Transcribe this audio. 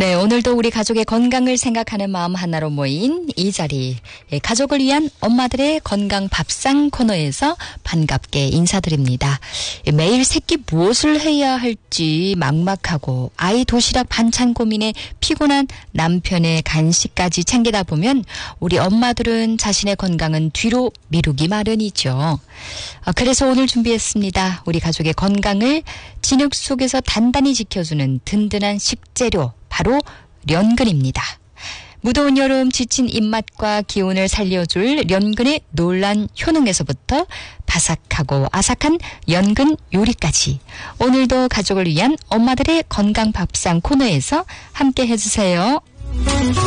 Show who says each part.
Speaker 1: 네, 오늘도 우리 가족의 건강을 생각하는 마음 하나로 모인 이 자리, 가족을 위한 엄마들의 건강 밥상 코너에서 반갑게 인사드립니다. 매일 새끼 무엇을 해야 할지 막막하고 아이 도시락 반찬 고민에 피곤한 남편의 간식까지 챙기다 보면 우리 엄마들은 자신의 건강은 뒤로 미루기 마련이죠. 그래서 오늘 준비했습니다. 우리 가족의 건강을 진흙 속에서 단단히 지켜주는 든든한 식재료, 바로 련근입니다. 무더운 여름 지친 입맛과 기운을 살려줄 련근의 놀란 효능에서부터 바삭하고 아삭한 연근 요리까지 오늘도 가족을 위한 엄마들의 건강 밥상 코너에서 함께 해주세요.